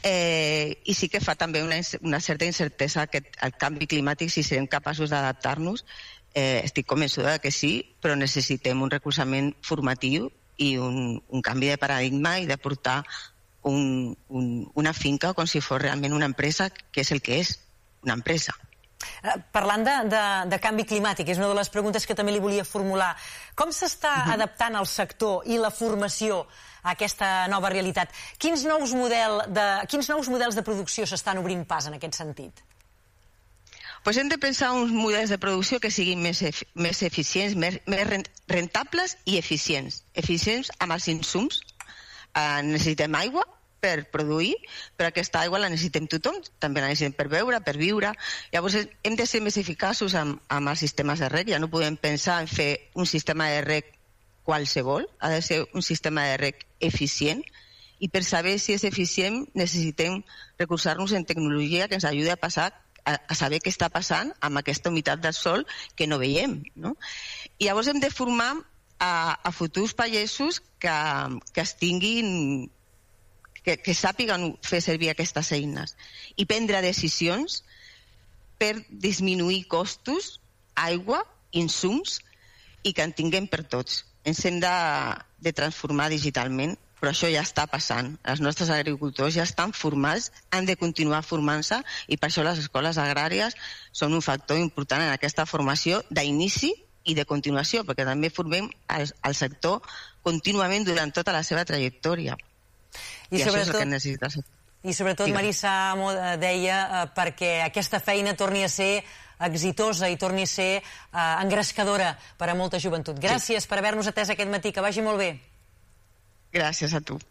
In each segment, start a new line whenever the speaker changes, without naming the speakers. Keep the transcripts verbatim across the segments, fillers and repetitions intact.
Eh, I sí que fa també una, una certa incertesa que el canvi climàtic, si serem capaços d'adaptar-nos, eh, estic convençuda que sí, però necessitem un recolzament formatiu i un, un canvi de paradigma i de portar un, un, una finca com si fos realment una empresa, que és el que és, una empresa.
Parlant de, de, de canvi climàtic, és una de les preguntes que també li volia formular. Com s'està uh-huh. adaptant el sector i la formació a aquesta nova realitat? Quins nous, model de, quins nous models de producció s'estan obrint pas en aquest sentit?
Pues hem de pensar uns models de producció que siguin més, efi més eficients, més, més rentables i eficients. Eficients amb els insums. Eh, necessitem aigua per produir, però aquesta aigua la necessitem tothom, també la necessitem per beure, per viure. Llavors hem de ser més eficaços amb, amb els sistemes de reg. Ja no podem pensar en fer un sistema de reg qualsevol, ha de ser un sistema de reg eficient, i per saber si és eficient necessitem recolzar-nos en tecnologia que ens ajudi a passar a, a saber què està passant amb aquesta humitat del sol que no veiem, no? I llavors hem de formar a, a futurs pagesos que, que es tinguin que, que sàpiguen fer servir aquestes eines i prendre decisions per disminuir costos, aigua, insums, i que en tinguem per tots. Ens hem de, de transformar digitalment, però això ja està passant. Els nostres agricultors ja estan formats, han de continuar formant-se, i per això les escoles agràries són un factor important en aquesta formació d'inici i de continuació, perquè també formem el, el sector contínuament durant tota la seva trajectòria. I, I això és el que necessita ser.
I sobretot, Marissa Amo deia, eh, perquè aquesta feina torni a ser exitosa i torni a ser eh, engrescadora per a molta joventut. Gràcies sí. per haver-nos atès aquest matí, que vagi molt bé.
Gràcies a tu.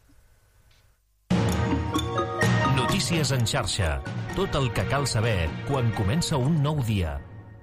Notícies en xarxa. Tot el que cal saber quan comença un nou dia.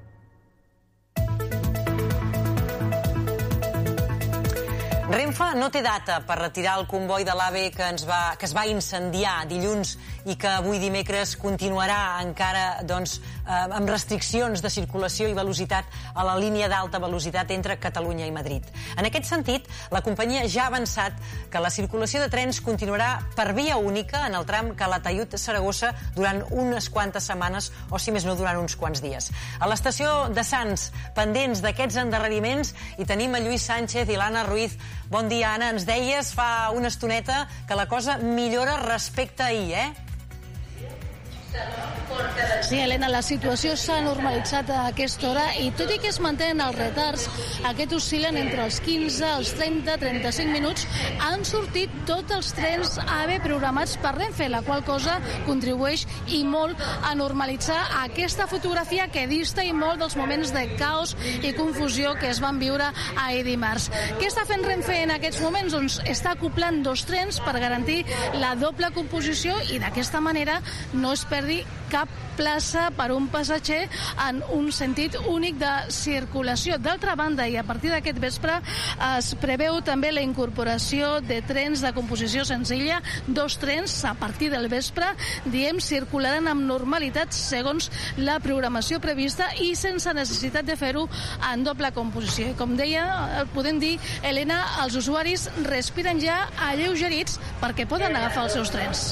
Renfe no té data per retirar el comboi de l'AVE que, ens va, que es va incendiar dilluns i que avui dimecres continuarà encara doncs, eh, amb restriccions de circulació i velocitat a la línia d'alta velocitat entre Catalunya i Madrid. En aquest sentit, la companyia ja ha avançat que la circulació de trens continuarà per via única en el tram Calataiud-Saragossa durant unes quantes setmanes o, si més no, durant uns quants dies. A l'estació de Sants, pendents d'aquests endarreriments, hi tenim a Lluís Sánchez i l'Anna Ruiz. Bon dia, Anna. Ens deies fa una estoneta que la cosa millora respecte a ahir, eh?
Sí, Helena, la situació s'ha normalitzat a aquesta hora i tot i que es mantenen els retards, aquests oscil·len entre els quinze, els trenta, trenta-cinc minuts, han sortit tots els trens AVE programats per Renfe, la qual cosa contribueix i molt a normalitzar aquesta fotografia que dista i molt dels moments de caos i confusió que es van viure ahir dimarts. Què està fent Renfe en aquests moments? Doncs està acoplant dos trens per garantir la doble composició i d'aquesta manera no es perdi cap plaça per un passatger en un sentit únic de circulació. D'altra banda, i a partir d'aquest vespre, es preveu també la incorporació de trens de composició senzilla. Dos trens, a partir del vespre, diem, circularan amb normalitat segons la programació prevista i sense necessitat de fer-ho en doble composició. I com deia, podem dir, Helena, els usuaris respiren ja alleugerits perquè poden agafar els seus trens.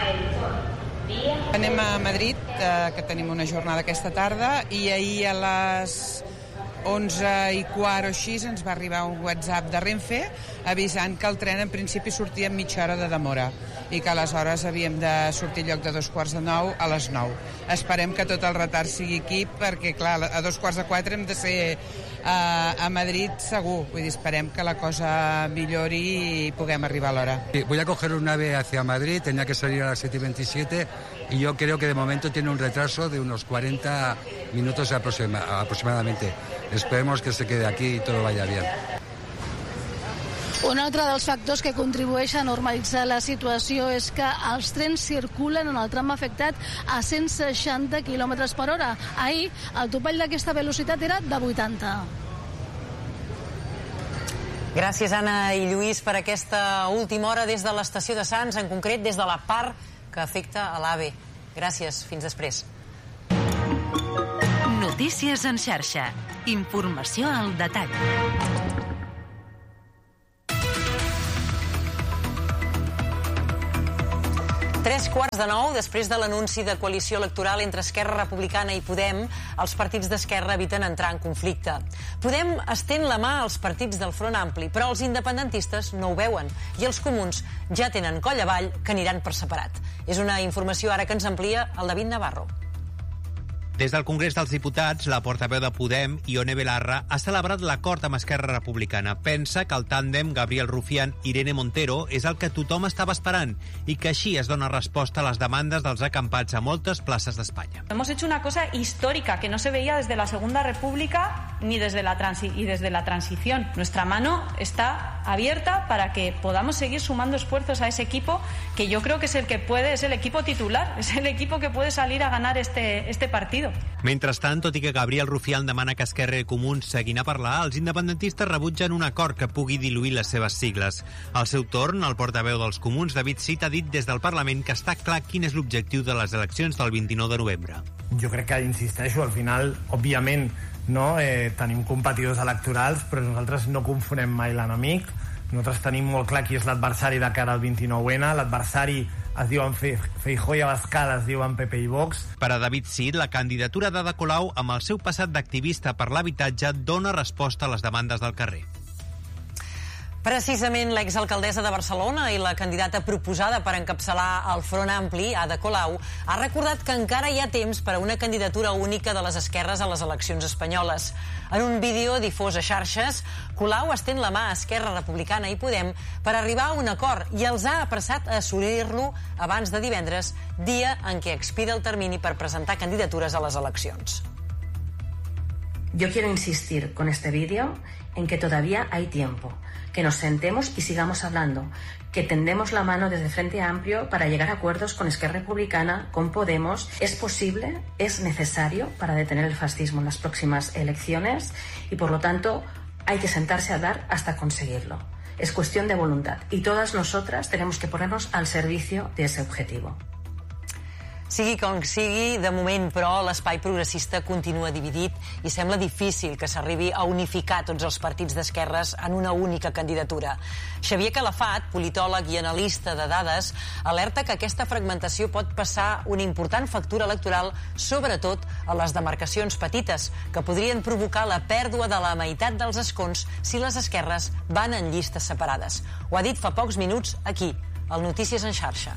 Anem a Madrid, eh, que tenim una jornada aquesta tarda, i ahir a les onze i quart o així ens va arribar un WhatsApp de Renfe avisant que el tren en principi sortia en mitja hora de demora i que aleshores havíem de sortir en lloc de dos quarts de nou a les nou. Esperem que tot el retard sigui aquí perquè, clar, a dos quarts de quatre hem de ser a, a Madrid segur. Vull dir, esperem que la cosa millori i puguem arribar a l'hora.
Sí, voy a coger un AVE hacia Madrid, tenía que salir a las siete y veintisiete y yo creo que de momento tiene un retraso de unos cuarenta minutos aproxima, aproximadamente. Esperemos que se quede aquí y todo vaya bien.
Un altre dels factors que contribueix a normalitzar la situació és que els trens circulen en el tram afectat a cent seixanta quilòmetres per hora. Ahir, el topall d'aquesta velocitat era de vuitanta.
Gràcies, Anna i Lluís, per aquesta última hora des de l'estació de Sants, en concret des de la part que afecta a l'AVE. Gràcies, fins després.
Notícies en xarxa. Informació al detall.
Tres quarts de nou, després de l'anunci de coalició electoral entre Esquerra Republicana i Podem, els partits d'Esquerra eviten entrar en conflicte. Podem estén la mà als partits del Front Ampli, però els independentistes no ho veuen, i els comuns ja tenen coll avall que aniran per separat. És una informació ara que ens amplia el David Navarro.
Des del Congrés dels Diputats, la portaveu de Podem, Ione Belarra, ha celebrat l'acord amb Esquerra Republicana. Pensa que el tàndem Gabriel Rufián i Irene Montero és el que tothom estava esperant i que així es dona resposta a les demandes dels acampats a moltes places d'Espanya.
Hemos hecho una cosa histórica que no se veía desde la Segunda República ni desde la transi- y desde la transición. Nuestra mano está abierta para que podamos seguir sumando esfuerzos a ese equipo que yo creo que es el que puede, es el equipo titular, es el equipo que puede salir a ganar este, este partido.
Mentrestant, tot i que Gabriel Rufián demana que Esquerra i Comuns seguin a parlar, els independentistes rebutgen un acord que pugui diluir les seves sigles. Al seu torn, el portaveu dels Comuns, David Cid, ha dit des del Parlament que està clar quin és l'objectiu de les eleccions del vint-i-nou de novembre.
Jo crec que, insisteixo, al final, òbviament, no, eh, tenim competidors electorals, però nosaltres no confonem mai l'enemic. Nosaltres tenim molt clar qui és l'adversari de cara al vint-i-nou ene. L'adversari es diuen Feijóo i Abascal, es diuen P P i Vox.
Per a David Cid, la candidatura d'Ada Colau, amb el seu passat d'activista per l'habitatge, dona resposta a les demandes del carrer.
Precisament l'exalcaldessa de Barcelona i la candidata proposada per encapçalar el Front Ampli, Ada Colau, ha recordat que encara hi ha temps per a una candidatura única de les esquerres a les eleccions espanyoles. En un vídeo difós a xarxes, Colau estén la mà a Esquerra Republicana i Podem per arribar a un acord i els ha apressat a assolir-lo abans de divendres, dia en què expira el termini per presentar candidatures a les eleccions.
Yo quiero insistir con este vídeo en que todavía hay tiempo, que nos sentemos y sigamos hablando, que tendemos la mano desde Frente Amplio para llegar a acuerdos con Esquerra Republicana, con Podemos. Es posible, es necesario para detener el fascismo en las próximas elecciones y, por lo tanto, hay que sentarse a hablar hasta conseguirlo. Es cuestión de voluntad y todas nosotras tenemos que ponernos al servicio de ese objetivo.
Sigui com sigui, de moment, però, l'espai progressista continua dividit i sembla difícil que s'arribi a unificar tots els partits d'esquerres en una única candidatura. Xavier Calafat, politòleg i analista de dades, alerta que aquesta fragmentació pot passar una important factura electoral, sobretot a les demarcacions petites, que podrien provocar la pèrdua de la meitat dels escons si les esquerres van en llistes separades. Ho ha dit fa pocs minuts aquí, al Notícies en xarxa.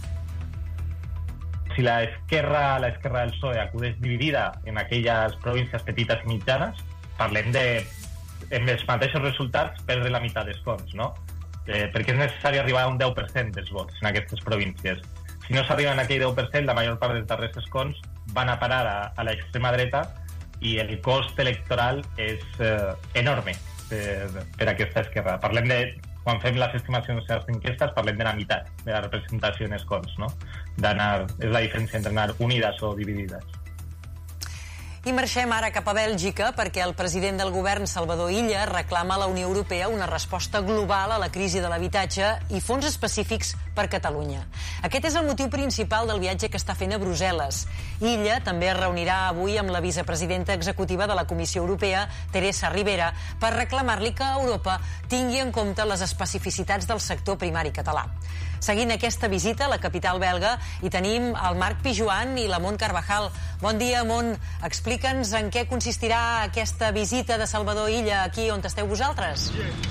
Si la esquerra, la esquerra del P S O E acudeix dividida en aquelles províncies petites i mitjanes, parlem de, en els mateixos resultats, perdre la meitat d'escons, no? Eh, perquè és necessari arribar a un deu per cent dels vots en aquestes províncies. Si no s'arriba a aquell deu per cent, la major part dels darrers escons van a parar a, a l'extrema dreta i el cost electoral és eh, enorme eh, per a aquesta esquerra. Parlem de... Quan fem les estimacions de les enquestes, parlem de la meitat de la representació en escons, no? D'anar, és la diferència entre anar unides o dividides.
I marxem ara cap a Bèlgica perquè el president del govern, Salvador Illa, reclama a la Unió Europea una resposta global a la crisi de l'habitatge i fons específics per Catalunya. Aquest és el motiu principal del viatge que està fent a Brussel·les. Illa també es reunirà avui amb la vicepresidenta executiva de la Comissió Europea, Teresa Ribera, per reclamar-li que Europa tingui en compte les especificitats del sector primari català. Seguint aquesta visita a la capital belga hi tenim el Marc Pijuan i la Mont Carvajal. Bon dia, Mont. Explica'ns en què consistirà aquesta visita de Salvador Illa aquí on esteu vosaltres.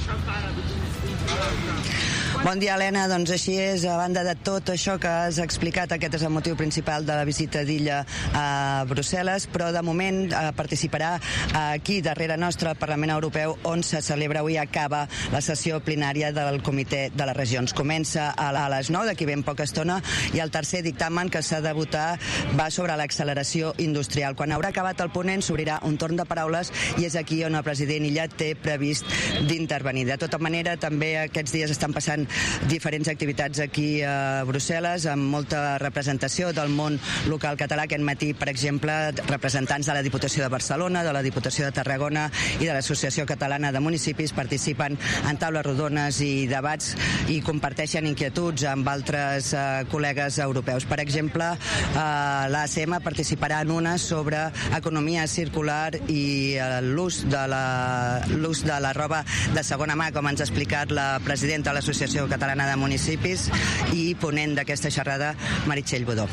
Bon dia, Helena. Doncs així és, a banda de tot això que has explicat, aquest és el motiu principal de la visita d'Illa a Brussel·les, però de moment eh, participarà aquí, darrere nostre, al Parlament Europeu, on se celebra avui, acaba la sessió plenària del Comitè de les Regions. Comença a les nou, d'aquí ben poca estona, i el tercer dictamen que s'ha de votar va sobre l'acceleració industrial. Quan haurà acabat el ponent, s'obrirà un torn de paraules i és aquí on el president Illa té previst d'intervenir. De tota manera, també aquests dies estan passant diferents activitats aquí a Brussel·les, amb molta representació del món local català. Aquest matí, per exemple, representants de la Diputació de Barcelona, de la Diputació de Tarragona i de l'Associació Catalana de Municipis participen en taules rodones i debats i comparteixen inquietuds amb altres eh, col·legues europeus. Per exemple, eh, l'A C M participarà en una sobre economia circular i eh, l'ús de, la, l'ús de la roba de segona mà, com ens ha explicat la presidenta de l'Associació Federació Catalana de Municipis, i ponent d'aquesta xerrada, Meritxell Budó.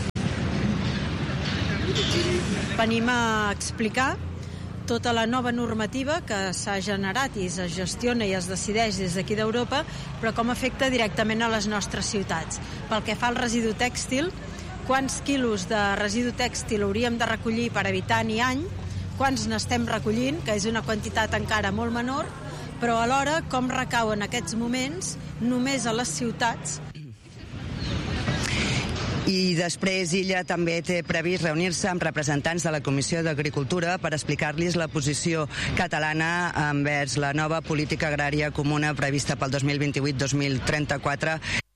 Venim a explicar tota la nova normativa que s'ha generat i es gestiona i es decideix des d'aquí d'Europa, però com afecta directament a les nostres ciutats. Pel que fa al residu tèxtil, quants quilos de residu tèxtil hauríem de recollir per habitant i any, quants n'estem recollint, que és una quantitat encara molt menor, però alhora com recau en aquests moments només a les ciutats.
I després Illa també té previst reunir-se amb representants de la Comissió d'Agricultura per explicar-los la posició catalana envers la nova política agrària comuna prevista pel dos mil vint-i-vuit dos mil trenta-quatre.